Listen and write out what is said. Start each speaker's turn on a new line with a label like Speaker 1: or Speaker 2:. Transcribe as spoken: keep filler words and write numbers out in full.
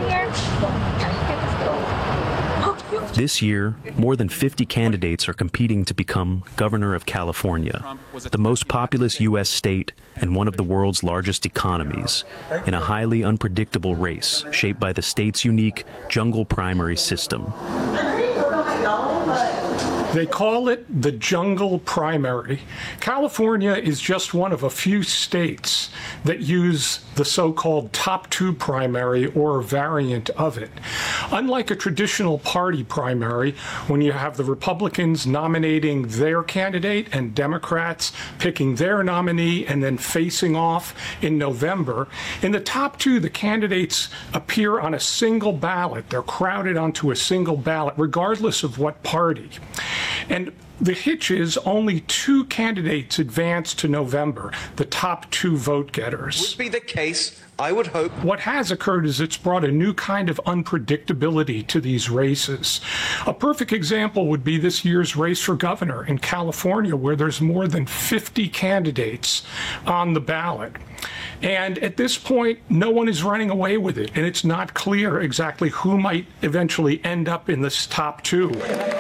Speaker 1: This year, more than fifty candidates are competing to become governor of California, the most populous U S state and one of the world's largest economies, in a highly unpredictable race shaped by the state's unique jungle primary system.
Speaker 2: They call it the jungle primary. California is just one of a few states that use the so-called top two primary or a variant of it. Unlike a traditional party primary, when you have the Republicans nominating their candidate and Democrats picking their nominee and then facing off in November, in the top two, the candidates appear on a single ballot. They're crowded onto a single ballot, regardless of what party. And the hitch is only two candidates advance to November, the top two vote getters.
Speaker 3: Would be the case, I would hope.
Speaker 2: What has occurred is it's brought a new kind of unpredictability to these races. A perfect example would be this year's race for governor in California, where there's more than fifty candidates on the ballot. And at this point, no one is running away with it, and it's not clear exactly who might eventually end up in this top two.